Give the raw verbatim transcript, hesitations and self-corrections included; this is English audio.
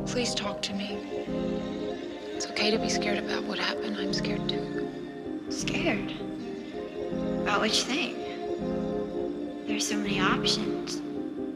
Please talk to me. It's okay to be scared about what happened. I'm scared too. Scared? About which thing? There's so many options.